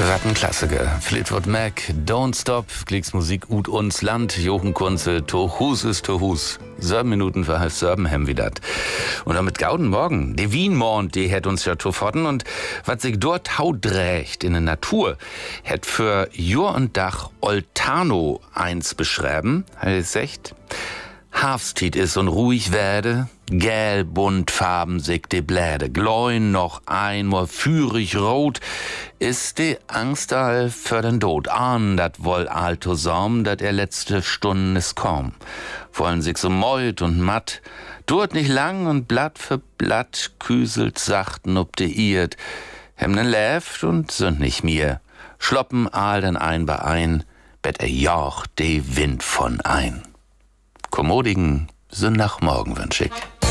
Rattenklassiker. Fleetwood Mac, Don't Stop, Klicks Musik ut uns Land, Jochen Kunze, to Hus ist to Hus. 7 Minuten für halb 7 hem wie dat. Und damit gauden Morgen. Die Wienmond, die hätt uns ja to fotten und wat sich dort haudrächt in der Natur, hätt für Jur und Dach Oltano eins beschreiben, heißt echt. Hafstied is und ruhig werde, gel bunt Farben sig de Bläde, gläun noch einmal führig rot, ist die Angst all für den Tod. Ahn dat woll alto Saum, dat letzte Stunden is kaum. Wollen sich so meut und matt, durt nicht lang und Blatt für Blatt küselt sachten ob de Irt, hemnen läft und sind nicht mir, schloppen all den ein bei ein, bet joch de Wind von ein. Kommodigen Sonntagmorgen wünsch ich.